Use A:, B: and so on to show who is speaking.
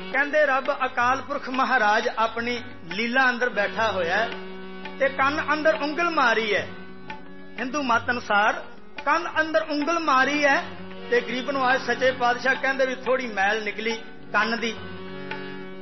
A: ਕਹਿੰਦੇ ਰੱਬ ਅਕਾਲ ਪੁਰਖ ਮਹਾਰਾਜ ਆਪਣੀ ਲੀਲਾ ਅੰਦਰ ਬੈਠਾ ਹੋਇਆ ਤੇ ਕੰਨ ਅੰਦਰ ਉਂਗਲ ਮਾਰੀ ਹੈ। ਹਿੰਦੂ ਮਤ ਅਨੁਸਾਰ ਕੰਨ ਅੰਦਰ ਉਂਗਲ ਮਾਰੀ ਹੈ ਤੇ ਗਰੀਬ ਨਵਾਜ਼ ਸੱਚੇ ਪਾਤਸ਼ਾਹ ਕਹਿੰਦੇ ਵੀ ਥੋੜੀ ਮੈਲ ਨਿਕਲੀ ਕੰਨ ਦੀ